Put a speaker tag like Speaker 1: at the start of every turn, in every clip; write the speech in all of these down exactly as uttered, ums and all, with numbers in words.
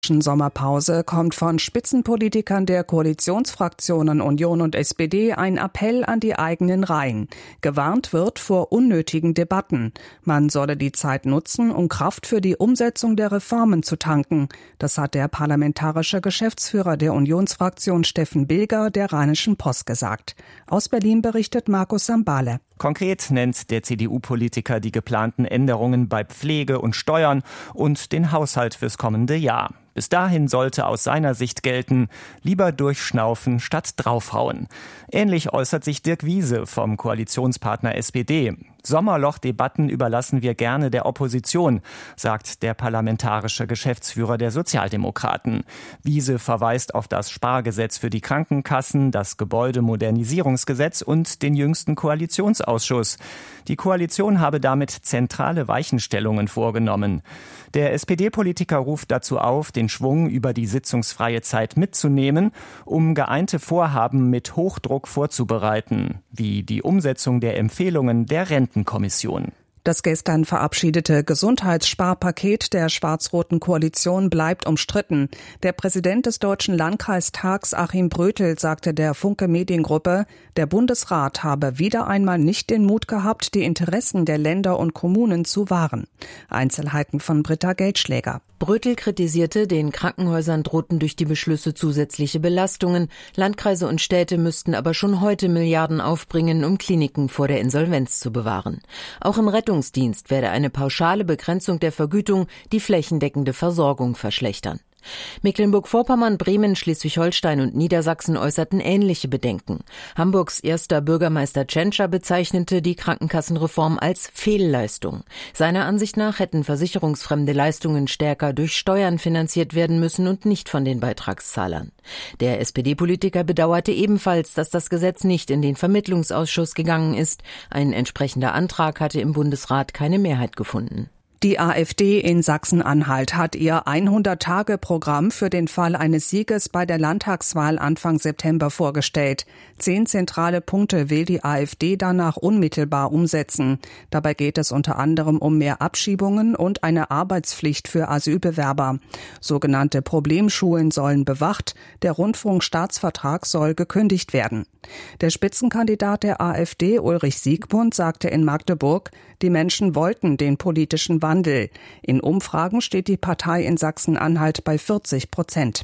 Speaker 1: Sommerpause kommt von Spitzenpolitikern der Koalitionsfraktionen Union und S P D ein Appell an die eigenen Reihen. Gewarnt wird vor unnötigen Debatten. Man solle die Zeit nutzen, um Kraft für die Umsetzung der Reformen zu tanken. Das hat der parlamentarische Geschäftsführer der Unionsfraktion Steffen Bilger der Rheinischen Post gesagt. Aus Berlin berichtet Markus Sambale.
Speaker 2: Konkret nennt der C D U-Politiker die geplanten Änderungen bei Pflege und Steuern und den Haushalt fürs kommende Jahr. Bis dahin sollte aus seiner Sicht gelten, lieber durchschnaufen statt draufhauen. Ähnlich äußert sich Dirk Wiese vom Koalitionspartner S P D. Sommerloch-Debatten überlassen wir gerne der Opposition, sagt der parlamentarische Geschäftsführer der Sozialdemokraten. Wiese verweist auf das Spargesetz für die Krankenkassen, das Gebäudemodernisierungsgesetz und den jüngsten Koalitionsausschuss. Die Koalition habe damit zentrale Weichenstellungen vorgenommen. Der S P D-Politiker ruft dazu auf, den Schwung über die sitzungsfreie Zeit mitzunehmen, um geeinte Vorhaben mit Hochdruck vorzubereiten, wie die Umsetzung der Empfehlungen der Rentenkommission.
Speaker 1: Das gestern verabschiedete Gesundheitssparpaket der schwarz-roten Koalition bleibt umstritten. Der Präsident des Deutschen Landkreistags Achim Brötel sagte der Funke Mediengruppe, der Bundesrat habe wieder einmal nicht den Mut gehabt, die Interessen der Länder und Kommunen zu wahren. Einzelheiten von Britta Geldschläger.
Speaker 3: Brötel kritisierte, den Krankenhäusern drohten durch die Beschlüsse zusätzliche Belastungen. Landkreise und Städte müssten aber schon heute Milliarden aufbringen, um Kliniken vor der Insolvenz zu bewahren. Auch im Rettungsdienst werde eine pauschale Begrenzung der Vergütung die flächendeckende Versorgung verschlechtern. Mecklenburg-Vorpommern, Bremen, Schleswig-Holstein und Niedersachsen äußerten ähnliche Bedenken. Hamburgs erster Bürgermeister Tschentscher bezeichnete die Krankenkassenreform als Fehlleistung. Seiner Ansicht nach hätten versicherungsfremde Leistungen stärker durch Steuern finanziert werden müssen und nicht von den Beitragszahlern. Der S P D-Politiker bedauerte ebenfalls, dass das Gesetz nicht in den Vermittlungsausschuss gegangen ist. Ein entsprechender Antrag hatte im Bundesrat keine Mehrheit gefunden.
Speaker 1: Die AfD in Sachsen-Anhalt hat ihr hundert-Tage-Programm für den Fall eines Sieges bei der Landtagswahl Anfang September vorgestellt. Zehn zentrale Punkte will die AfD danach unmittelbar umsetzen. Dabei geht es unter anderem um mehr Abschiebungen und eine Arbeitspflicht für Asylbewerber. Sogenannte Problemschulen sollen bewacht, der Rundfunkstaatsvertrag soll gekündigt werden. Der Spitzenkandidat der AfD, Ulrich Siegmund, sagte in Magdeburg, die Menschen wollten den politischen Wandel. In Umfragen steht die Partei in Sachsen-Anhalt bei vierzig Prozent.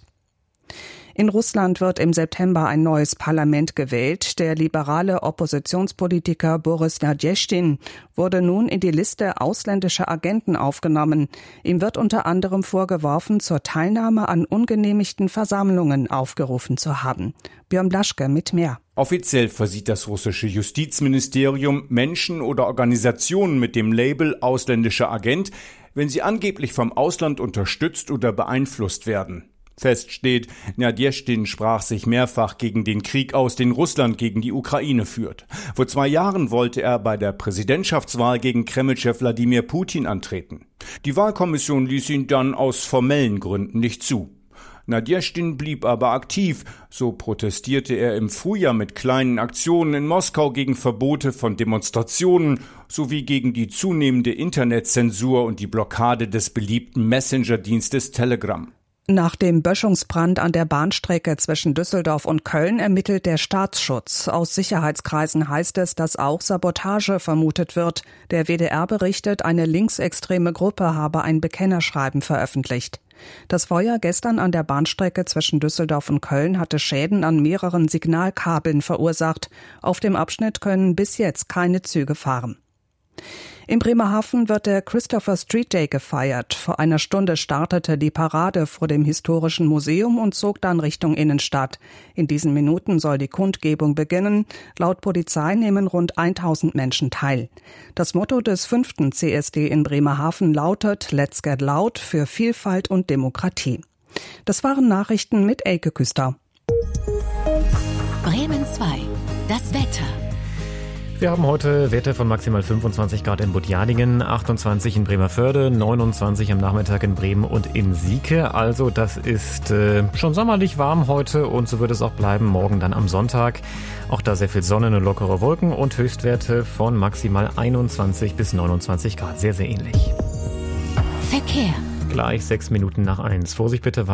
Speaker 1: In Russland wird im September ein neues Parlament gewählt. Der liberale Oppositionspolitiker Boris Nadjeschtin wurde nun in die Liste ausländischer Agenten aufgenommen. Ihm wird unter anderem vorgeworfen, zur Teilnahme an ungenehmigten Versammlungen aufgerufen zu haben. Björn Blaschke mit mehr.
Speaker 4: Offiziell versieht das russische Justizministerium Menschen oder Organisationen mit dem Label ausländischer Agent, wenn sie angeblich vom Ausland unterstützt oder beeinflusst werden. Fest steht, Nadjeschtin sprach sich mehrfach gegen den Krieg aus, den Russland gegen die Ukraine führt. Vor zwei Jahren wollte er bei der Präsidentschaftswahl gegen Kremlchef Wladimir Putin antreten. Die Wahlkommission ließ ihn dann aus formellen Gründen nicht zu. Nadjeschtin blieb aber aktiv. So protestierte er im Frühjahr mit kleinen Aktionen in Moskau gegen Verbote von Demonstrationen sowie gegen die zunehmende Internetzensur und die Blockade des beliebten Messenger-Dienstes Telegram.
Speaker 1: Nach dem Böschungsbrand an der Bahnstrecke zwischen Düsseldorf und Köln ermittelt der Staatsschutz. Aus Sicherheitskreisen heißt es, dass auch Sabotage vermutet wird. Der W D R berichtet, eine linksextreme Gruppe habe ein Bekennerschreiben veröffentlicht. Das Feuer gestern an der Bahnstrecke zwischen Düsseldorf und Köln hatte Schäden an mehreren Signalkabeln verursacht. Auf dem Abschnitt können bis jetzt keine Züge fahren. In Bremerhaven wird der Christopher Street Day gefeiert. Vor einer Stunde startete die Parade vor dem Historischen Museum und zog dann Richtung Innenstadt. In diesen Minuten soll die Kundgebung beginnen. Laut Polizei nehmen rund tausend Menschen teil. Das Motto des fünften C S D in Bremerhaven lautet Let's Get Loud für Vielfalt und Demokratie. Das waren Nachrichten mit Elke Küster.
Speaker 5: Bremen zwei. Das Wetter.
Speaker 6: Wir haben heute Werte von maximal fünfundzwanzig Grad in Budjadingen, achtundzwanzig in Bremerförde, neunundzwanzig am Nachmittag in Bremen und in Sieke. Also das ist äh, schon sommerlich warm heute und so wird es auch bleiben morgen dann am Sonntag. Auch da sehr viel Sonne, eine lockere Wolken und Höchstwerte von maximal einundzwanzig bis neunundzwanzig Grad. Sehr, sehr ähnlich.
Speaker 5: Verkehr.
Speaker 6: Gleich sechs Minuten nach eins. Vorsicht bitte.